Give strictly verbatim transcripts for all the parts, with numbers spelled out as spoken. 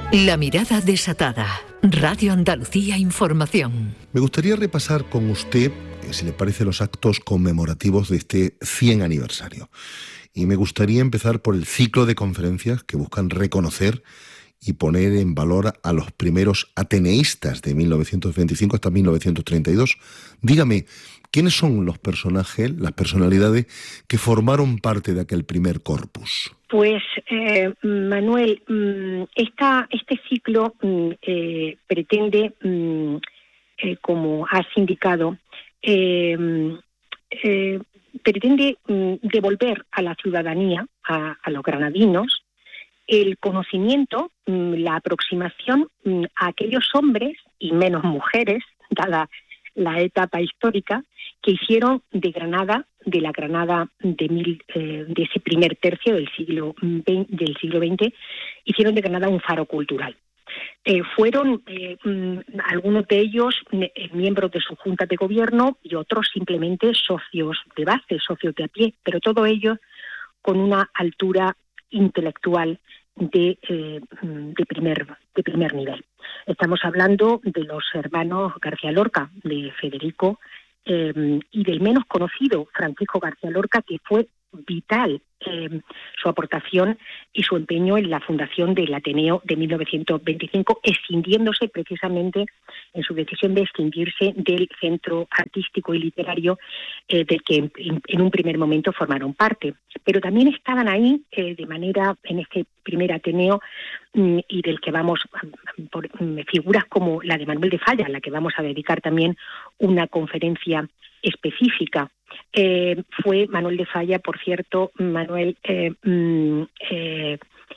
La mirada desatada. Radio Andalucía Información. Me gustaría repasar con usted, si le parece, los actos conmemorativos de este cien aniversario. Y me gustaría empezar por el ciclo de conferencias que buscan reconocer y poner en valor a los primeros ateneístas de mil novecientos veinticinco hasta mil novecientos treinta y dos. Dígame, ¿quiénes son los personajes, las personalidades que formaron parte de aquel primer corpus? Pues, eh, Manuel, esta, este ciclo eh, pretende, eh, como has indicado, eh, eh, pretende devolver a la ciudadanía, a, a los granadinos, el conocimiento, la aproximación a aquellos hombres y menos mujeres, dada la etapa histórica, que hicieron de Granada, de la Granada de, mil, eh, de ese primer tercio del siglo veinte, del siglo veinte, hicieron de Granada un faro cultural. Eh, fueron eh, algunos de ellos eh, miembros de su junta de gobierno y otros simplemente socios de base, socios de a pie, pero todo ello con una altura intelectual de, eh, de, primer, de primer nivel. Estamos hablando de los hermanos García Lorca, de Federico, eh, y del menos conocido Francisco García Lorca, que fue vital eh, su aportación y su empeño en la fundación del Ateneo de mil novecientos veinticinco, escindiéndose precisamente en su decisión de escindirse del centro artístico y literario eh, del que en, en un primer momento formaron parte. Pero también estaban ahí eh, de manera, en este primer Ateneo, mm, y del que vamos, por mm, figuras como la de Manuel de Falla, a la que vamos a dedicar también una conferencia específica. Eh, fue Manuel de Falla, por cierto, Manuel, eh, eh,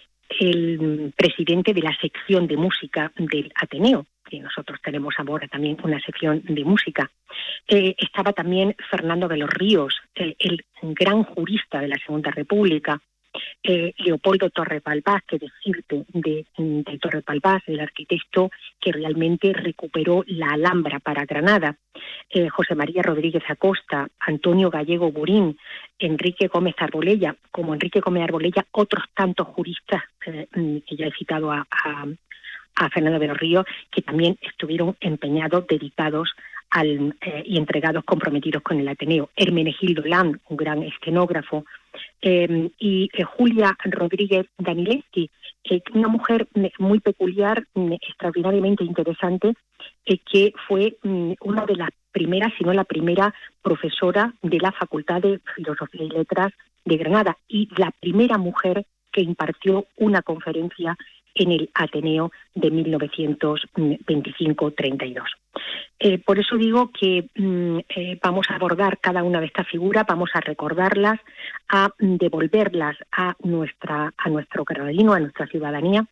el presidente de la sección de música del Ateneo, que nosotros tenemos ahora también una sección de música. Eh, estaba también Fernando de los Ríos, eh, el gran jurista de la Segunda República, eh, Leopoldo Torre Palbás, que decirte de, de Torre Palbás, el arquitecto que realmente recuperó la Alhambra para Granada, eh, José María Rodríguez Acosta, Antonio Gallego Burín, Enrique Gómez Arbolella, como Enrique Gómez Arbolella, otros tantos juristas eh, que ya he citado a, a, a Fernando de los Ríos, que también estuvieron empeñados, dedicados al, eh, y entregados, comprometidos con el Ateneo. Hermenegildo Land, un gran escenógrafo, eh, y eh, Julia Rodríguez Danileski, eh, una mujer muy peculiar, extraordinariamente interesante, eh, que fue mm, una de las primeras, si no la primera, profesora de la Facultad de Filosofía y Letras de Granada y la primera mujer que impartió una conferencia en el Ateneo de mil novecientos veinticinco treinta y dos. Eh, por eso digo que mm, eh, vamos a abordar cada una de estas figuras, vamos a recordarlas, a devolverlas a nuestra a nuestro granadino, a nuestra ciudadanía,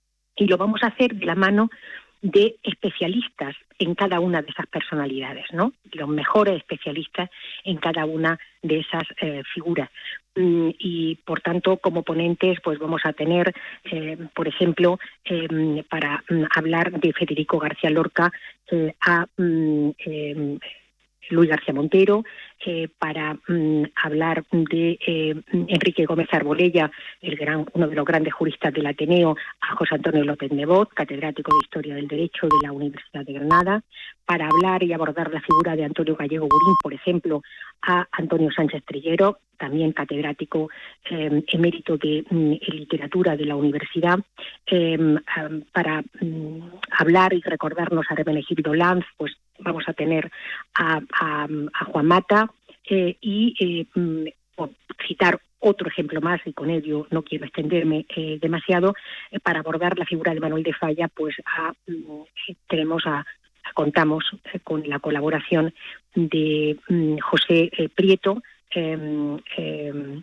y lo vamos a hacer de la mano de especialistas en cada una de esas personalidades, ¿no? Los mejores especialistas en cada una de esas eh, figuras. Mm, y, por tanto, como ponentes, pues vamos a tener, eh, por ejemplo, eh, para mm, hablar de Federico García Lorca, eh, a mm, eh, Luis García Montero, eh, para mm, hablar de eh, Enrique Gómez Arbolella, el gran, uno de los grandes juristas del Ateneo, a José Antonio López Nebot, catedrático de Historia del Derecho de la Universidad de Granada, para hablar y abordar la figura de Antonio Gallego Burín, por ejemplo, a Antonio Sánchez Triguero, también catedrático eh, emérito de mm, literatura de la universidad, eh, um, para mm, hablar y recordarnos a Hermenegildo Lanz, pues vamos a tener a, a, a Juan Mata eh, y eh, mm, citar otro ejemplo más, y con ello no quiero extenderme eh, demasiado, eh, para abordar la figura de Manuel de Falla, pues a, mm, tenemos a contamos eh, con la colaboración de mm, José eh, Prieto, eh, eh,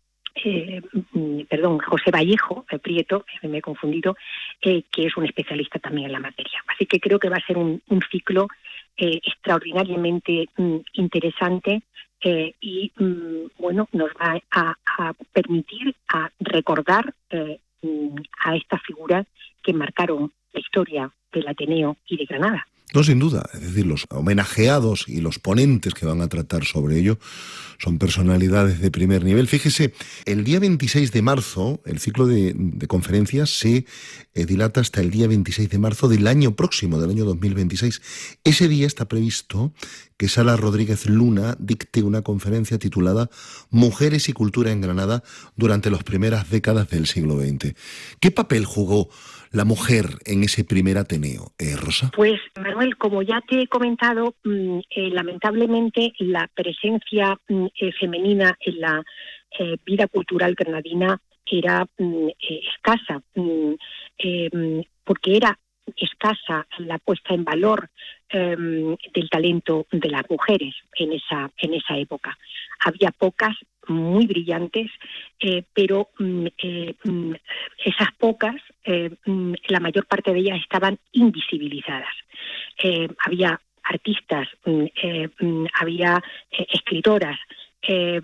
eh, perdón, José Vallejo eh, Prieto, eh, me he confundido, eh, que es un especialista también en la materia. Así que creo que va a ser un, un ciclo eh, extraordinariamente mm, interesante eh, y, mm, bueno, nos va a, a permitir a recordar eh, mm, a estas figuras que marcaron la historia del Ateneo y de Granada. No, sin duda. Es decir, los homenajeados y los ponentes que van a tratar sobre ello son personalidades de primer nivel. Fíjese, el día veintiséis de marzo, el ciclo de, de conferencias se eh, dilata hasta el día veintiséis de marzo del año próximo, del año dos mil veintiséis. Ese día está previsto que Sala Rodríguez Luna dicte una conferencia titulada Mujeres y Cultura en Granada durante las primeras décadas del siglo veinte. ¿Qué papel jugó la mujer en ese primer Ateneo, eh, Rosa? Pues, Manuel, como ya te he comentado, mmm, eh, lamentablemente la presencia mmm, eh, femenina en la eh, vida cultural granadina era mmm, eh, escasa, mmm, eh, porque era escasa la puesta en valor eh, del talento de las mujeres en esa, en esa época. Había pocas muy brillantes, eh, pero eh, esas pocas, eh, la mayor parte de ellas estaban invisibilizadas. Eh, había artistas, eh, había eh, escritoras, eh,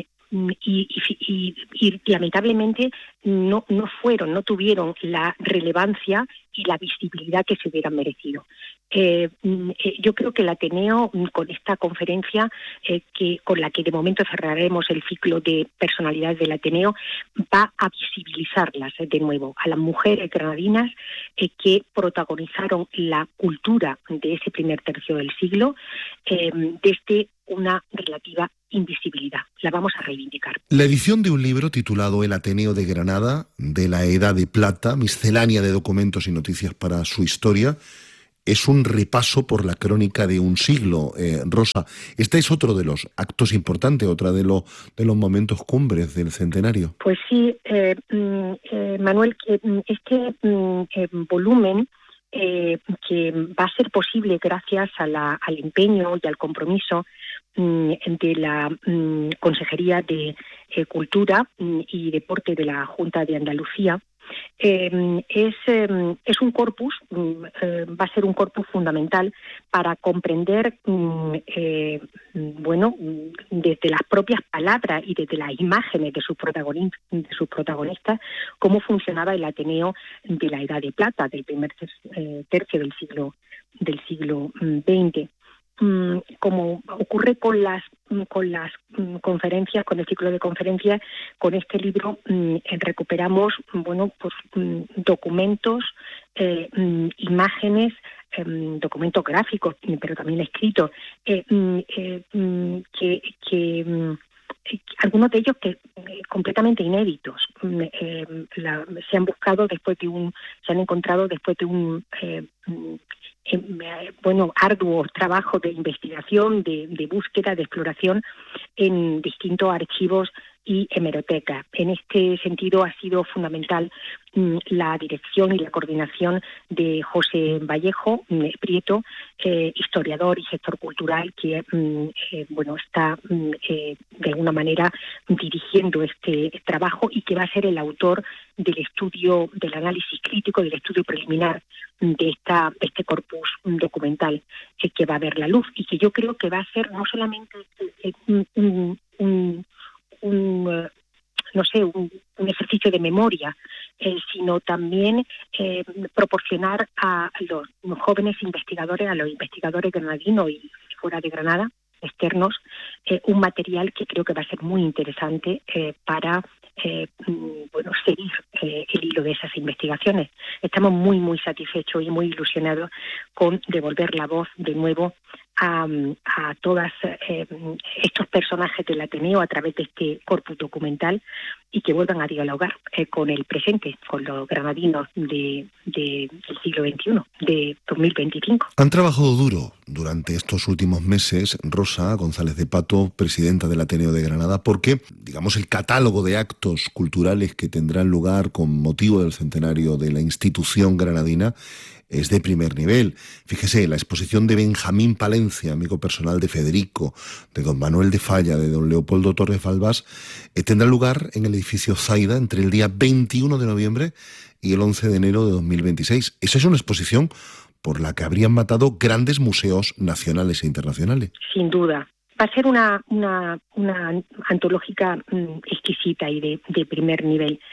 Y, y, y, y lamentablemente no, no fueron, no tuvieron la relevancia y la visibilidad que se hubieran merecido. Eh, eh, yo creo que el Ateneo, con esta conferencia, eh, que con la que de momento cerraremos el ciclo de personalidades del Ateneo, va a visibilizarlas eh, de nuevo, a las mujeres granadinas eh, que protagonizaron la cultura de ese primer tercio del siglo eh, desde una relativa invisibilidad. La vamos a reivindicar. La edición de un libro titulado El Ateneo de Granada, de la Edad de Plata, miscelánea de documentos y noticias para su historia, es un repaso por la crónica de un siglo. Eh, Rosa, este es otro de los actos importantes, otra de, lo, de los momentos cumbres del centenario. Pues sí, eh, eh, Manuel, este eh, volumen eh, que va a ser posible gracias a la, al empeño y al compromiso de la um, Consejería de eh, Cultura um, y Deporte de la Junta de Andalucía, eh, es, eh, es un corpus, um, eh, va a ser un corpus fundamental para comprender, um, eh, bueno, desde las propias palabras y desde las imágenes de sus protagonistas, de sus protagonistas, cómo funcionaba el Ateneo de la Edad de Plata, del primer eh, tercio del siglo del siglo veinte. Como ocurre con las con las conferencias, con el ciclo de conferencias, con este libro recuperamos, bueno, pues documentos, eh, imágenes, eh, documentos gráficos, pero también escritos, eh, eh, que, que algunos de ellos que eh, completamente inéditos eh, la, se han buscado después de un, se han encontrado después de un eh, eh, bueno, arduo trabajo de investigación, de, de búsqueda, de exploración en distintos archivos y hemerotecas. En este sentido ha sido fundamental mmm, la dirección y la coordinación de José Vallejo mmm, Prieto, eh, historiador y gestor cultural que mmm, eh, bueno está mmm, eh, de alguna manera dirigiendo este trabajo y que va a ser el autor del estudio, del análisis crítico, del estudio preliminar de esta este corpus documental eh, que va a ver la luz y que yo creo que va a ser no solamente eh, un, un, un un, no sé, un, un ejercicio de memoria, eh, sino también eh, proporcionar a los jóvenes investigadores, a los investigadores granadinos y fuera de Granada, externos, eh, un material que creo que va a ser muy interesante eh, para eh, bueno, seguir eh, el hilo de esas investigaciones. Estamos muy, muy satisfechos y muy ilusionados con devolver la voz de nuevo a, a todos eh, estos personajes del Ateneo a través de este corpus documental y que vuelvan a dialogar eh, con el presente, con los granadinos de, de, del siglo veintiuno, de dos mil veinticinco. Han trabajado duro durante estos últimos meses, Rosa González de Pato, presidenta del Ateneo de Granada, porque, digamos, el catálogo de actos culturales que tendrán lugar con motivo del centenario de la institución granadina es de primer nivel. Fíjese, la exposición de Benjamín Palencia, amigo personal de Federico, de don Manuel de Falla, de don Leopoldo Torres Balbás, eh, tendrá lugar en el edificio Zaida entre el día veintiuno de noviembre y el once de enero de dos mil veintiséis. Esa es una exposición por la que habrían matado grandes museos nacionales e internacionales. Sin duda. Va a ser una, una, una antológica mmm, exquisita y de, de primer nivel.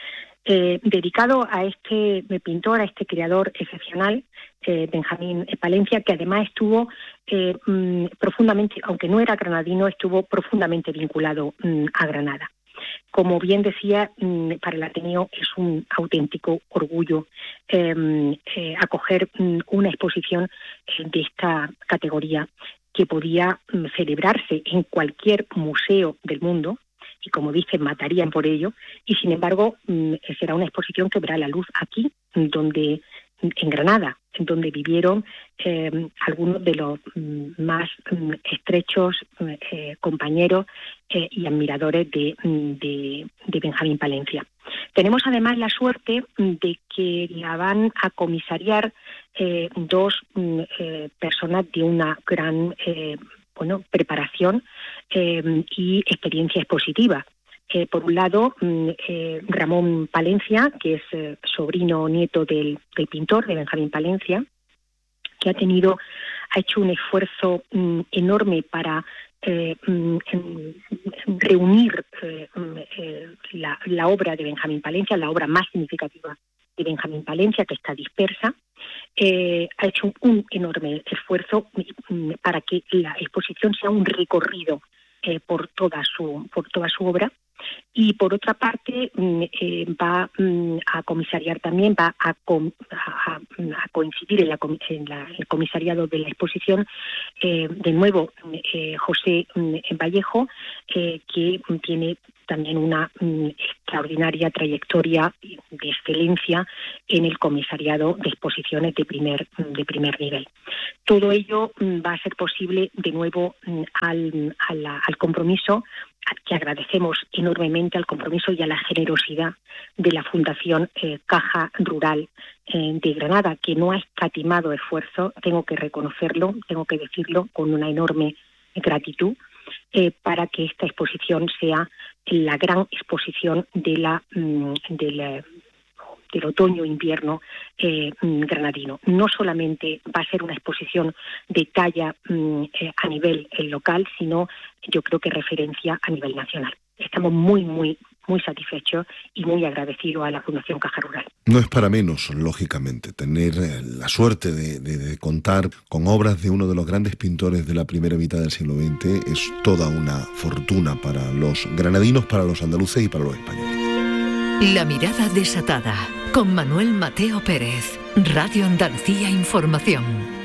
Eh, dedicado a este pintor, a este creador excepcional, eh, Benjamín Palencia, que además estuvo eh, mm, profundamente, aunque no era granadino, estuvo profundamente vinculado mm, a Granada. Como bien decía, mm, para el Ateneo es un auténtico orgullo eh, eh, acoger mm, una exposición de esta categoría que podía mm, celebrarse en cualquier museo del mundo, y como dicen, matarían por ello, y sin embargo será una exposición que verá la luz aquí, donde en Granada, en donde vivieron eh, algunos de los más estrechos eh, compañeros eh, y admiradores de, de, de Benjamín Palencia. Tenemos además la suerte de que la van a comisariar eh, dos eh, personas de una gran eh, bueno, preparación eh, y experiencia expositiva. Eh, por un lado, eh, Ramón Palencia, que es eh, sobrino nieto del, del pintor, de Benjamín Palencia, que ha tenido, ha hecho un esfuerzo mm, enorme para eh, mm, reunir eh, eh, la, la obra de Benjamín Palencia, la obra más significativa de Benjamín Palencia, que está dispersa. Eh, ha hecho un, un enorme esfuerzo mm, para que la exposición sea un recorrido eh, por toda su por toda su obra. Y por otra parte eh, va mm, a comisariar también, va a, com, a, a coincidir en, la, en la, el comisariado de la exposición eh, de nuevo eh, José mm, Vallejo, eh, que tiene también una mm, extraordinaria trayectoria de excelencia en el comisariado de exposiciones de primer, de primer nivel. Todo ello mm, va a ser posible de nuevo mm, al, al, al compromiso, que agradecemos enormemente, al compromiso y a la generosidad de la Fundación eh, Caja Rural eh, de Granada, que no ha escatimado esfuerzo, tengo que reconocerlo, tengo que decirlo con una enorme gratitud, eh, para que esta exposición sea la gran exposición de la, mm, de la del otoño-invierno eh, granadino. No solamente va a ser una exposición de talla mm, eh, a nivel eh, local, sino yo creo que referencia a nivel nacional. Estamos muy, muy, muy satisfechos y muy agradecidos a la Fundación Caja Rural. No es para menos, lógicamente, tener la suerte de, de, de contar con obras de uno de los grandes pintores de la primera mitad del siglo veinte. Es toda una fortuna para los granadinos, para los andaluces y para los españoles. La mirada desatada, con Manuel Mateo Pérez, Radio Andalucía Información.